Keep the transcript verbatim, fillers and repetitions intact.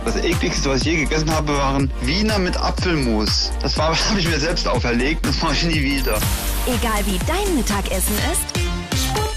Das ekligste, was ich je gegessen habe, waren Wiener mit Apfelmus. Das war, habe ich mir selbst auferlegt, das mache ich nie wieder. Egal wie dein Mittagessen ist,